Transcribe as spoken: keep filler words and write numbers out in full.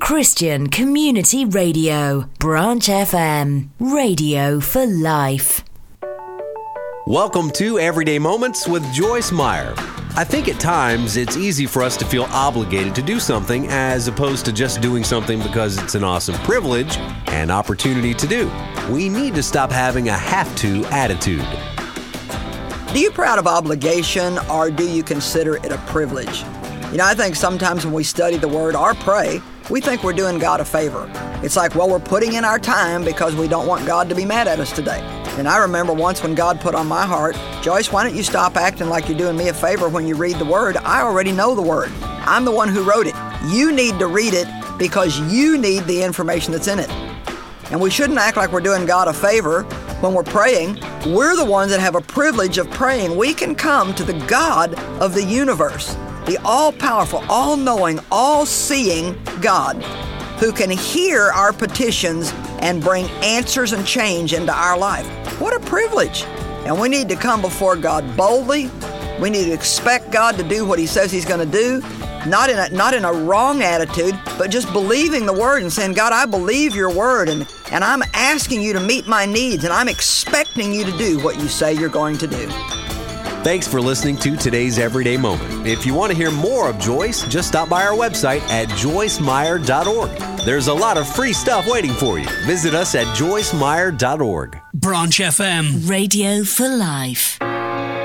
Christian Community Radio, Branch F M, radio for life. Welcome to Everyday Moments with Joyce Meyer. I think at times it's easy for us to feel obligated to do something as opposed to just doing something because it's an awesome privilege and opportunity to do. We need to stop having a have-to attitude. Do you proud of obligation, or do you consider it a privilege? You know, I think sometimes when we study the Word or pray, we think we're doing God a favor. It's like, well, we're putting in our time because we don't want God to be mad at us today. And I remember once when God put on my heart, Joyce, why don't you stop acting like you're doing me a favor when you read the Word? I already know the Word. I'm the one who wrote it. You need to read it because you need the information that's in it. And we shouldn't act like we're doing God a favor when we're praying. We're the ones that have a privilege of praying. We can come to the God of the universe, the all-powerful, all-knowing, all-seeing God, who can hear our petitions and bring answers and change into our life. What a privilege. And we need to come before God boldly. We need to expect God to do what He says He's going to do, not in a, not in a wrong attitude, but just believing the Word and saying, God, I believe your Word, and, and I'm asking you to meet my needs, and I'm expecting you to do what you say you're going to do. Thanks for listening to today's Everyday Moment. If you want to hear more of Joyce, just stop by our website at joyce meyer dot org. There's a lot of free stuff waiting for you. Visit us at joyce meyer dot org. Branch F M, radio for life.